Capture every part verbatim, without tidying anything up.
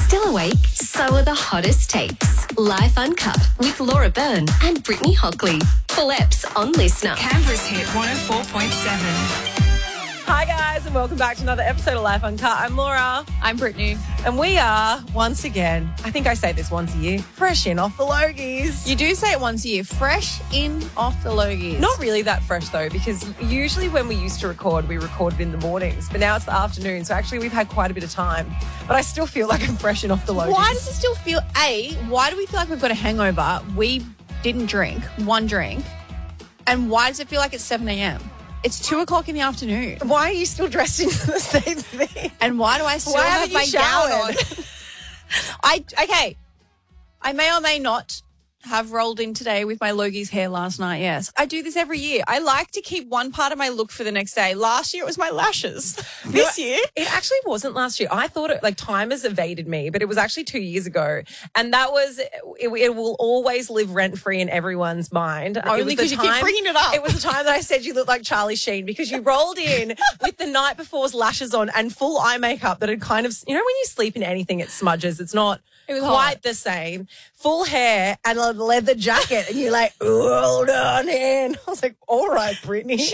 Still awake? So are the hottest takes. Life Uncut with Laura Byrne and Brittany Hockley. Full eps on Listener. Canberra's hit one oh four point seven. Hi guys and welcome back to another episode of Life Uncut. I'm Laura. I'm Brittany. And we are, once again, I think I say this once a year, fresh in off the Logies. You do say it once a year, fresh in off the Logies. Not really that fresh though, because usually when we used to record, we recorded in the mornings, but now it's the afternoon, so actually we've had quite a bit of time. But I still feel like I'm fresh in off the Logies. Why does it still feel, A, why do we feel like we've got a hangover? We didn't drink, one drink. And why does it feel like it's seven a.m.? It's two o'clock in the afternoon. Why are you still dressed in the same thing? And why do I still Why have haven't my you gown showered? on? I, okay, I may or may not have rolled in today with my Logies hair last night, yes. I do this every year. I like to keep one part of my look for the next day. Last year it was my lashes. This year? It actually wasn't last year. I thought it, like, time has evaded me, but it was actually two years ago. And that was, it, it will always live rent-free in everyone's mind. Only because you keep bringing it up. It was the time that I said you looked like Charlie Sheen because you rolled in with the night before's lashes on and full eye makeup that had kind of, you know, when you sleep in anything, it smudges. It's not It was quite hot. the same. Full hair and a leather jacket. And you're like, hold on in. I was like, all right, Brittany.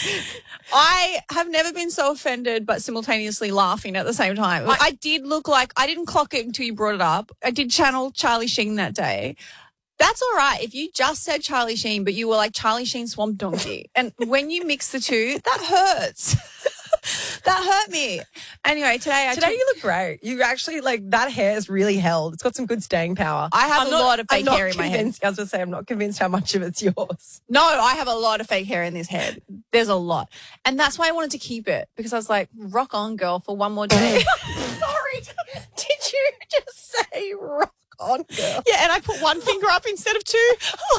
I have never been so offended but simultaneously laughing at the same time. I, I did look like, I didn't clock it until you brought it up. I did channel Charlie Sheen that day. That's all right if you just said Charlie Sheen, but you were like Charlie Sheen Swamp Donkey. And when you mix the two, that hurts. That hurt me. Anyway, today I Today took, you look great. You actually, like, that hair is really held. It's got some good staying power. I have I'm a not- lot of I'm fake not hair in my head. convinced- I was going to say, I'm not convinced how much of it's yours. No, I have a lot of fake hair in this head. There's a lot. And that's why I wanted to keep it because I was like, rock on, girl, for one more day. Sorry. Did you just say rock on, girl? Yeah, and I put one finger up instead of two.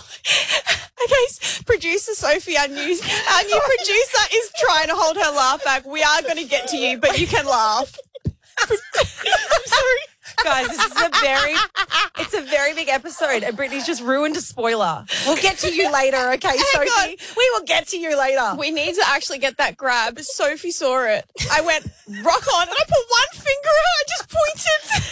Okay, producer Sophie, our new, our new producer is trying to hold her laugh back. We are going to get to you, but you can laugh. I'm sorry. Guys, this is a very, it's a very big episode, and Brittany's just ruined a spoiler. We'll get to you later, okay, Hang Sophie? on. We will get to you later. We need to actually get that grab. Sophie saw it. I went, rock on, and I put one finger out. I just pointed.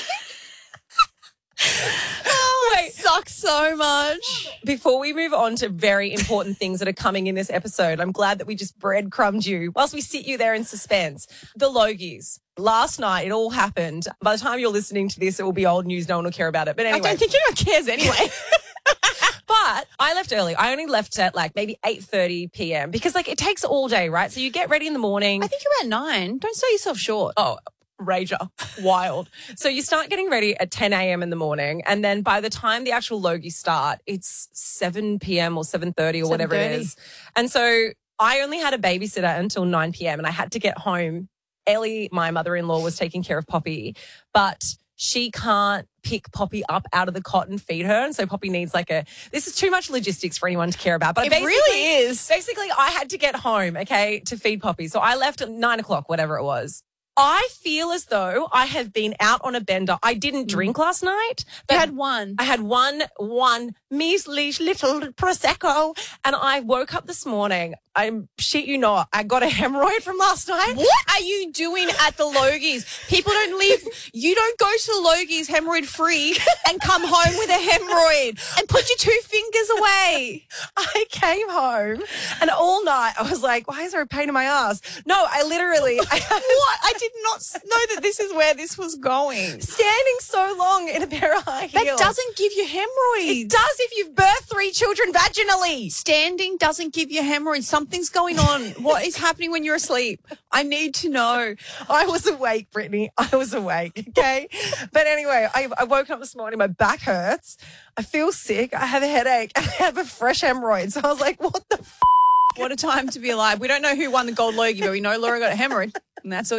Oh, Wait. it sucks so much. Before we move on to very important things that are coming in this episode, I'm glad that we just breadcrumbed you whilst we sit you there in suspense. The Logies. Last night, it all happened. By the time you're listening to this, it will be old news. No one will care about it. But anyway. I don't think anyone cares anyway. But I left early. I only left at like maybe eight thirty p.m. because, like, it takes all day, right? So you get ready in the morning. I think you're at nine. Don't sell yourself short. Oh, rager. Wild. So you start getting ready at ten a.m. in the morning, and then by the time the actual Logies start, it's seven p.m. or seven thirty or whatever it seven thirty. is. And so I only had a babysitter until nine p.m. and I had to get home. Ellie, my mother-in-law, was taking care of Poppy, but she can't pick Poppy up out of the cot and feed her. And so Poppy needs like a, this is too much logistics for anyone to care about. But It basically, really is. Basically, I had to get home, okay, to feed Poppy. So I left at nine o'clock, whatever it was. I feel as though I have been out on a bender. I didn't drink last night. You But had one. I had one, one measly little Prosecco, and I woke up this morning. I'm shit you not. I got a hemorrhoid from last night. What are you doing at the Logies? People don't leave. You don't go to the Logies hemorrhoid free and come home with a hemorrhoid and put your two fingers away. I came home and all night I was like, why is there a pain in my ass? No, I literally, I What? I did not know that this is where this was going. standing so long in a pair of high That heels. doesn't give you hemorrhoids. It does if you've birthed three children vaginally. Standing doesn't give you hemorrhoids. Something's going on. What is happening when you're asleep? I need to know. I was awake, Brittany. I was awake, okay? But anyway, I, I woke up this morning, my back hurts, I feel sick, I have a headache, and I have a fresh hemorrhoid. So I was like, what the f***? What a time to be alive. We don't know who won the gold Logie, but we know Laura got a hemorrhoid, and that's all.